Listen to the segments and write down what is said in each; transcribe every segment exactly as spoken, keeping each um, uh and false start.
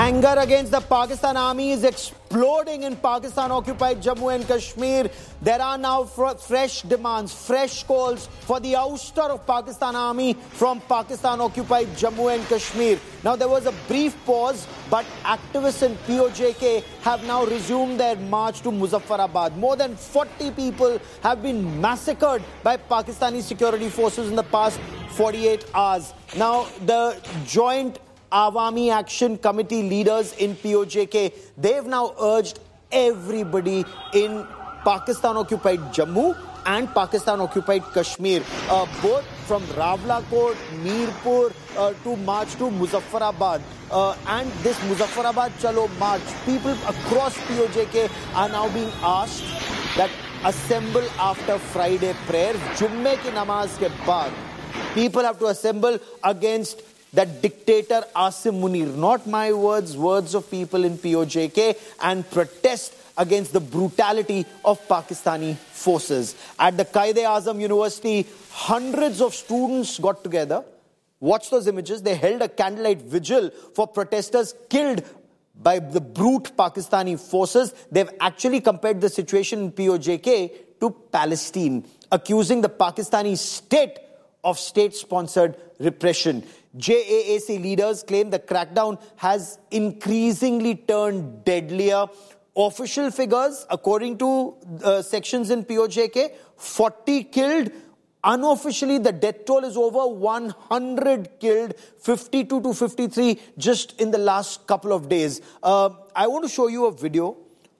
Anger against the Pakistan army is exploding in Pakistan-occupied Jammu and Kashmir. There are now fr- fresh demands, fresh calls for the ouster of Pakistan army from Pakistan-occupied Jammu and Kashmir. Now, there was a brief pause, but activists in P O J K have now resumed their march to Muzaffarabad. More than forty people have been massacred by Pakistani security forces in the past forty-eight hours. Now, the joint Awami Action Committee leaders in P O J K, they've now urged everybody in Pakistan-occupied Jammu and Pakistan-occupied Kashmir, uh, both from Rawalakot, Mirpur, uh, to march to Muzaffarabad. Uh, and this Muzaffarabad Chalo march, people across P O J K are now being asked that assemble after Friday prayer, Jumme ki namaz ke baad. People have to assemble against that dictator Asim Munir. Not my words, words of people in P O J K, and protest against the brutality of Pakistani forces. At the Quaid-e-Azam University, hundreds of students got together. Watch those images. They held a candlelight vigil for protesters killed by the brute Pakistani forces. They've actually compared the situation in P O J K to Palestine, accusing the Pakistani state of state-sponsored repression. J A A C leaders claim the crackdown has increasingly turned deadlier. Official figures, according to uh, sections in P O J K, forty killed. Unofficially, the death toll is over one hundred killed, fifty-two to fifty-three just in the last couple of days. Uh, I want to show you a video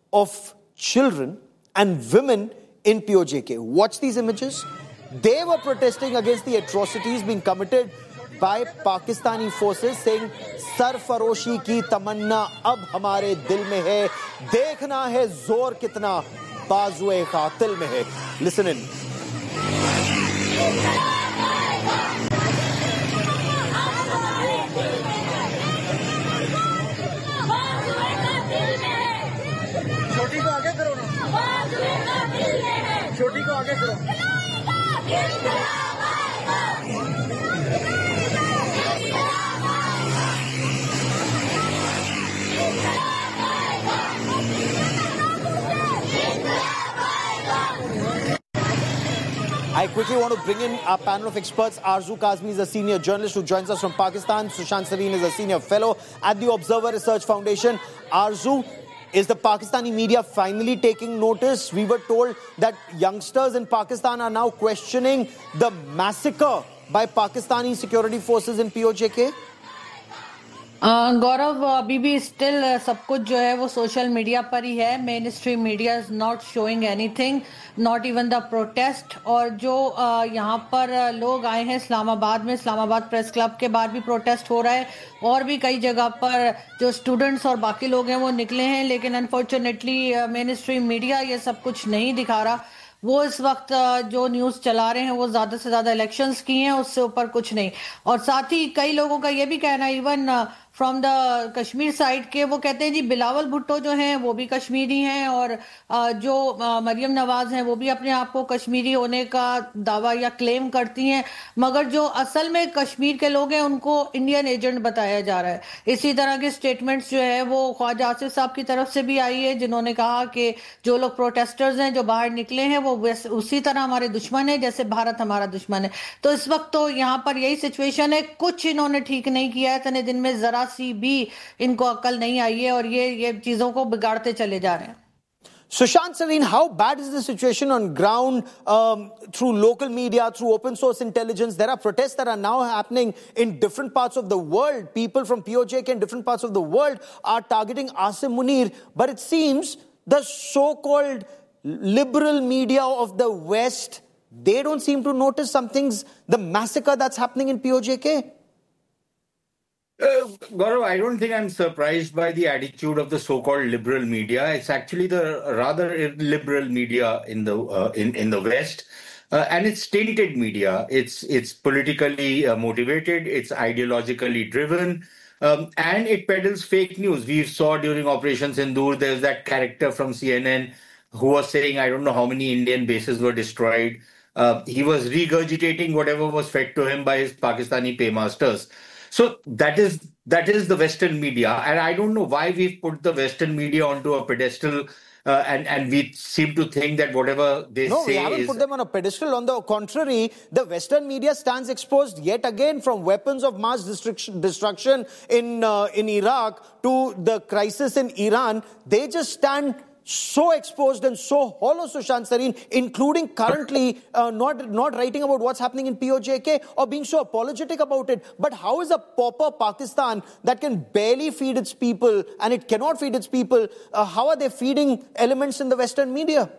of children and women in P O J K. Watch these images. They were protesting against the atrocities being committed by Pakistani forces, saying, "Sarfaroshi ki tamanna ab hamare dil mein hai, dekhna hai zor kitna bazuए qatil mein hai." Listen in. छोटी को आगे करो ना, छोटी को आगे करो। I quickly want to bring in our panel of experts. Arzu Kazmi is a senior journalist who joins us from Pakistan. Sushant Sareen is a senior fellow at the Observer Research Foundation. Arzu, is the Pakistani media finally taking notice? We were told that youngsters in Pakistan are now questioning the massacre by Pakistani security forces in P O J K. गौरव अभी भी still सब कुछ जो है वो social media पर ही है. Main stream media is not showing anything, not even the protest. और जो यहाँ पर लोग आए हैं इस्लामाबाद में, इस्लामाबाद प्रेस क्लब के बाहर भी प्रोटेस्ट हो रहा है, और भी कई जगह पर जो स्टूडेंट्स और बाकी लोग हैं वो निकले हैं. लेकिन अनफॉर्चुनेटली मेन स्ट्रीम मीडिया ये सब कुछ नहीं दिखा रहा. वो इस वक्त जो न्यूज़ चला रहे हैं वो ज़्यादा से ज़्यादा इलेक्शंस की हैं, उससे ऊपर कुछ नहीं. और साथ ही कई लोगों का ये भी कहना है, even from the Kashmir side के, वो कहते हैं जी बिलावल भुट्टो जो हैं वो भी कश्मीरी हैं, और जो मरियम नवाज हैं वो भी अपने आप को कश्मीरी होने का दावा या क्लेम करती हैं. मगर जो असल में कश्मीर के लोग हैं उनको इंडियन एजेंट बताया जा रहा है. इसी तरह के स्टेटमेंट्स जो है वो ख्वाजा आसिफ साहब की तरफ से भी आई है, जिन्होंने कहा कि जो लोग प्रोटेस्टर्स हैं जो बाहर निकले हैं वो उसी तरह हमारे दुश्मन है जैसे भारत हमारा दुश्मन है. तो इस वक्त तो यहाँ पर यही सिचुएशन है. कुछ इन्होंने ठीक नहीं किया है, इतने दिन में जरा सी भी इनको अकल नहीं आई है, और ये ये चीजों को बिगाड़ते चले जा रहे हैं. Sushant Sareen, how bad is the situation on ground um, through local media, through open source intelligence? There are protests that are now happening in different parts of the world. People from P O J K in different parts of the world are targeting Asim Munir. But it seems the so-called liberal media of the West, they don't seem to notice some things, the massacre that's happening in P O J K. Uh, Gaurav, I don't think I'm surprised by the attitude of the so-called liberal media. It's actually the rather illiberal media in the uh, in in the West, uh, and it's tainted media. It's it's politically uh, motivated. It's ideologically driven, um, and it peddles fake news. We saw during Operation Sindoor, there's that character from C N N who was saying, I don't know how many Indian bases were destroyed. Uh, he was regurgitating whatever was fed to him by his Pakistani paymasters. So that is that is the Western media. And I don't know why we've put the Western media onto a pedestal, uh, and, and we seem to think that whatever they No, say we haven't is... put them on a pedestal. On the contrary, the Western media stands exposed yet again, from weapons of mass destruction, destruction in, uh, in Iraq to the crisis in Iran. They just stand so exposed and so hollow, Sushant Sareen, including currently uh, not, not writing about what's happening in P O J K or being so apologetic about it. But how is a pauper Pakistan that can barely feed its people, and it cannot feed its people, uh, how are they feeding elements in the Western media?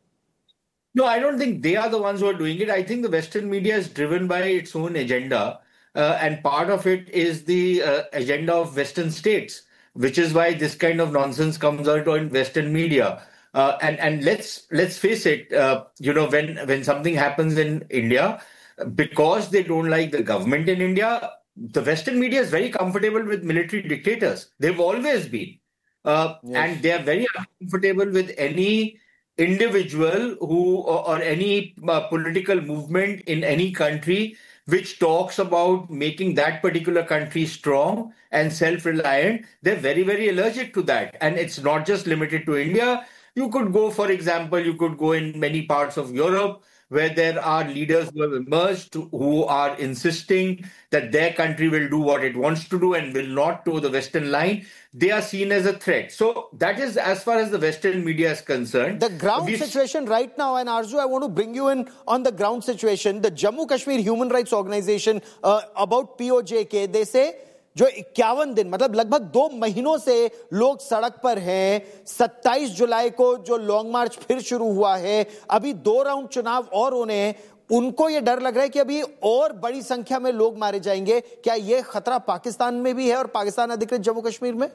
No, I don't think they are the ones who are doing it. I think the Western media is driven by its own agenda. Uh, and part of it is the uh, agenda of Western states, which is why this kind of nonsense comes out in Western media. Uh, and and let's let's face it, uh, you know, when when something happens in India, because they don't like the government in India, the Western media is very comfortable with military dictators. They've always been. Uh, Yes. And they are very uncomfortable with any individual who or, or any uh, political movement in any country which talks about making that particular country strong and self-reliant. They're very, very allergic to that. And it's not just limited to India. You could go, for example, you could go in many parts of Europe where there are leaders who have emerged who are insisting that their country will do what it wants to do and will not toe the Western line. They are seen as a threat. So that is as far as the Western media is concerned. The ground We've- situation right now, and Arzu, I want to bring you in on the ground situation. The Jammu Kashmir Human Rights Organization uh, about P O J K, they say जो इक्यावन दिन मतलब लगभग दो महीनों से लोग सड़क पर हैं. सत्ताईस जुलाई को जो लॉन्ग मार्च फिर शुरू हुआ है, अभी दो राउंड चुनाव और होने हैं. उनको ये डर लग रहा है कि अभी और बड़ी संख्या में लोग मारे जाएंगे. क्या ये खतरा पाकिस्तान में भी है और पाकिस्तान अधिकृत जम्मू कश्मीर में?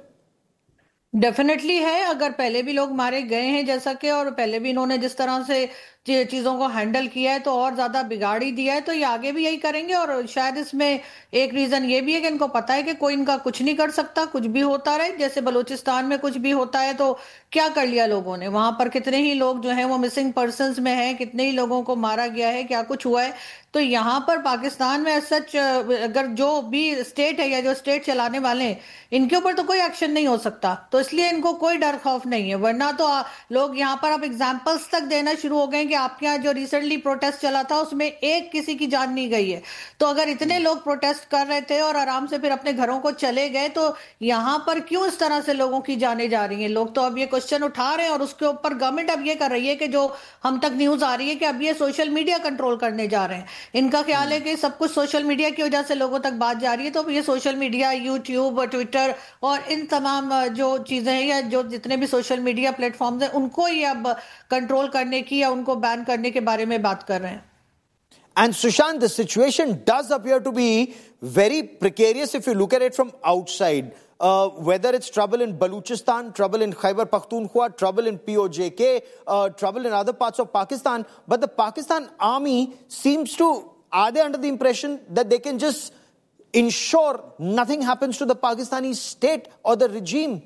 डेफिनेटली है. अगर पहले भी लोग मारे गए हैं जैसा कि, और पहले भी इन्होंने जिस तरह से चीजों को हैंडल किया है तो और ज्यादा बिगाड़ ही दिया है, तो ये आगे भी यही करेंगे. और शायद इसमें एक रीजन ये भी है कि इनको पता है कि कोई इनका कुछ नहीं कर सकता, कुछ भी होता रहे. जैसे बलूचिस्तान में कुछ भी होता है तो क्या कर लिया लोगों ने, वहां पर कितने ही लोग जो हैं वो मिसिंग पर्संस में हैं, कितने ही लोगों को मारा गया है, क्या कुछ हुआ है. तो यहाँ पर पाकिस्तान में सच अगर जो भी स्टेट है या जो स्टेट चलाने वाले हैं, इनके ऊपर तो कोई एक्शन नहीं हो सकता. तो इसलिए इनको कोई डर खौफ नहीं है. वरना तो लोग यहाँ पर अब एग्जाम्पल्स तक देना शुरू हो गए कि आपके यहाँ जो रिसेंटली प्रोटेस्ट चला था उसमें एक किसी की जान नहीं गई है. तो अगर इतने लोग प्रोटेस्ट कर रहे थे और आराम से फिर अपने घरों को चले गए, तो यहाँ पर क्यों इस तरह से लोगों की जानें जा रही हैं? लोग तो अब ये क्वेश्चन उठा रहे हैं और उसके ऊपर गवर्नमेंट अब ये कर रही है कि जो हम तक न्यूज आ रही है कि अब ये सोशल मीडिया कंट्रोल करने जा रहे हैं. इनका ख्याल है कि सब कुछ सोशल मीडिया की वजह से लोगों तक बात जा रही है. तो ये सोशल मीडिया, यूट्यूब, ट्विटर और इन तमाम जो चीजें हैं या जो जितने भी सोशल मीडिया प्लेटफॉर्म्स हैं, उनको ये अब कंट्रोल करने की या उनको बैन करने के बारे में बात कर रहे हैं. And Sushant, the situation does appear to be very precarious if you look at it from outside. Uh, whether it's trouble in Baluchistan, trouble in Khyber Pakhtunkhwa, trouble in P O J K, uh, trouble in other parts of Pakistan. But the Pakistan army seems to, are they under the impression that they can just ensure nothing happens to the Pakistani state or the regime?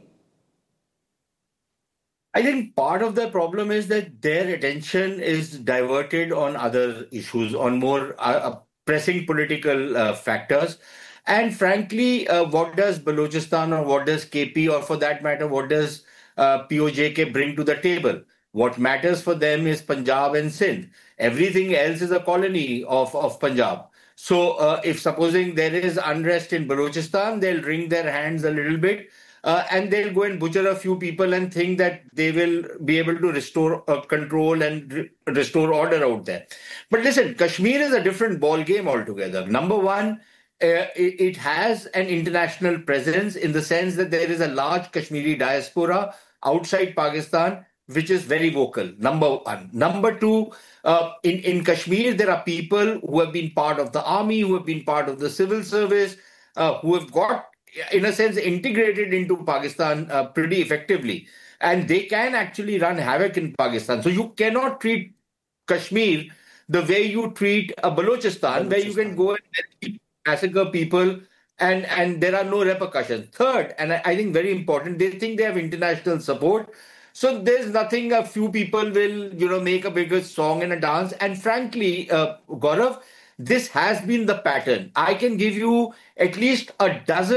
I think part of the problem is that their attention is diverted on other issues, on more uh, pressing political uh, factors. And frankly, uh, what does Balochistan or what does K P, or for that matter, what does uh, P O J K bring to the table? What matters for them is Punjab and Sindh. Everything else is a colony of, of Punjab. So uh, if supposing there is unrest in Balochistan, they'll wring their hands a little bit. Uh, and they'll go and butcher a few people and think that they will be able to restore uh, control and re- restore order out there. But listen, Kashmir is a different ball game altogether. Number one, uh, it, it has an international presence in the sense that there is a large Kashmiri diaspora outside Pakistan, which is very vocal. Number one. Number two, uh, in, in Kashmir, there are people who have been part of the army, who have been part of the civil service, uh, who have got, in a sense, integrated into Pakistan uh, pretty effectively. And they can actually run havoc in Pakistan. So you cannot treat Kashmir the way you treat a Balochistan, Balochistan. where you can go and massacre people and, and there are no repercussions. Third, and I, I think very important, they think they have international support. So there's nothing, a few people will, you know, make a bigger song and a dance. And frankly, uh, Gaurav, this has been the pattern. I can give you at least a dozen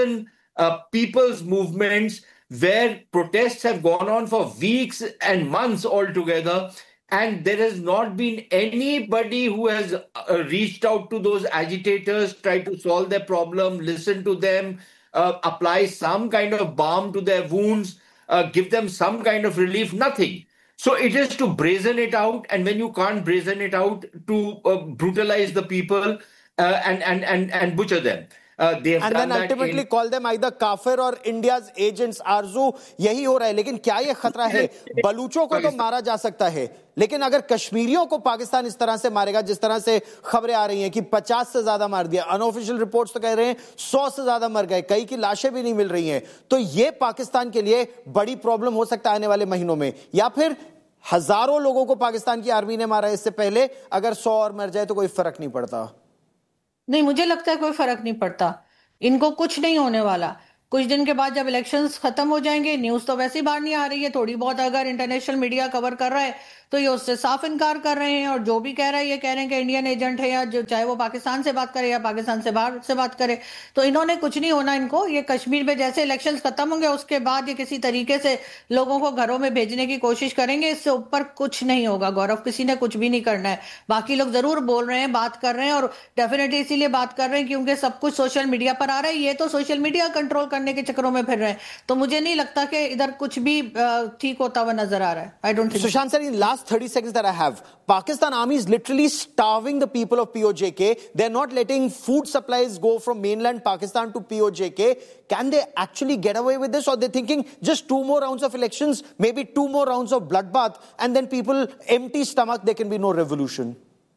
uh, people's movements where protests have gone on for weeks and months altogether, and there has not been anybody who has uh, reached out to those agitators, tried to solve their problem, listen to them, uh, apply some kind of balm to their wounds, uh, give them some kind of relief, nothing. So it is to brazen it out, and when you can't brazen it out, to uh, brutalize the people uh, and, and, and, and butcher them. Uh, they have and done then ultimately in... call them either kafir or India's agents. आरजू यही हो रहा है, लेकिन क्या ये खतरा है? बलूचों को तो मारा जा सकता है, लेकिन अगर कश्मीरियों को पाकिस्तान इस तरह से मारेगा, जिस तरह से खबरें आ रही हैं कि पचास से ज्यादा मार दिया, अनऑफिशियल रिपोर्ट्स तो कह रहे हैं सौ से ज्यादा मर गए, कई की लाशें भी नहीं मिल रही हैं, तो ये पाकिस्तान के लिए बड़ी प्रॉब्लम हो सकता है आने वाले महीनों में। या फिर हजारों लोगों को पाकिस्तान की आर्मी ने मारा इससे पहले, अगर सौ और मर जाए तो कोई फर्क नहीं पड़ता। नहीं, मुझे लगता है कोई फर्क नहीं पड़ता, इनको कुछ नहीं होने वाला। कुछ दिन के बाद जब इलेक्शंस खत्म हो जाएंगे, न्यूज तो वैसे ही बाहर नहीं आ रही है, थोड़ी बहुत अगर इंटरनेशनल मीडिया कवर कर रहा है तो ये उससे साफ इनकार कर रहे हैं, और जो भी कह रहा है ये कह रहे हैं कि इंडियन एजेंट है, या जो चाहे वो पाकिस्तान से बात करे या पाकिस्तान से बाहर से बात करे, तो इन्होंने कुछ नहीं होना इनको। ये कश्मीर में जैसे इलेक्शन खत्म होंगे उसके बाद ये किसी तरीके से लोगों को घरों में भेजने की कोशिश करेंगे, इससे ऊपर कुछ नहीं होगा। गौरव, किसी ने कुछ भी नहीं करना है। बाकी लोग जरूर बोल रहे हैं, बात कर रहे हैं, और डेफिनेटली इसीलिए बात कर रहे हैं क्योंकि सब कुछ सोशल मीडिया पर आ रहा है, ये तो सोशल मीडिया कंट्रोल करने के चक्करों में फिर रहे हैं। तो मुझे नहीं लगता कि इधर कुछ भी ठीक होता हुआ नजर आ रहा है। I don't think. Sushant sir, in last thirty seconds that I have, Pakistan army is literally starving the people of P O J K. They're not letting food supplies go from mainland Pakistan to P O J K. Can they actually get away with this, or they're thinking just two more rounds of elections, maybe two more rounds of bloodbath, and then people empty stomach, there can be no revolution?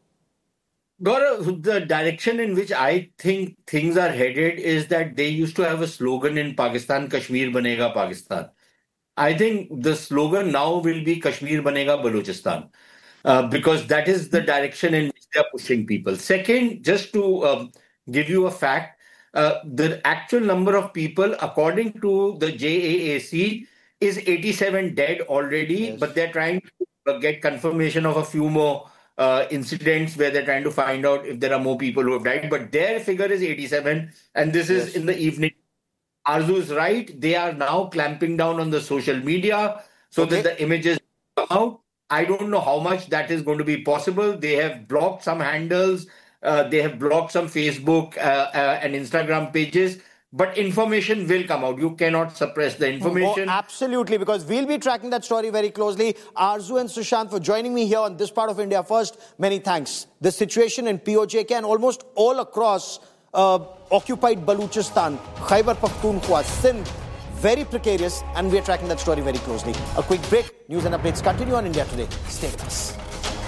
Gaurav, the direction in which I think things are headed is that they used to have a slogan in Pakistan, Kashmir Banega Pakistan. I think the slogan now will be Kashmir Banega Balochistan, uh, because that is the direction in which they are pushing people. Second, just to um, give you a fact, uh, the actual number of people, according to the J A A C, is eighty-seven dead already, yes. But they're trying to get confirmation of a few more uh, incidents where they're trying to find out if there are more people who have died. But their figure is eighty-seven, and this is yes. in the evening. Arzu is right. They are now clamping down on the social media so okay. that the images come out. I don't know how much that is going to be possible. They have blocked some handles. Uh, they have blocked some Facebook uh, uh, and Instagram pages. But information will come out. You cannot suppress the information. Oh, absolutely, because we'll be tracking that story very closely. Arzu and Sushant for joining me here on this part of India First. Many thanks. The situation in P O J K and almost all across uh, occupied Balochistan, Khyber Pakhtunkhwa, Sindh, very precarious, and we're tracking that story very closely. A quick break. News and updates continue on India Today. Stay with us.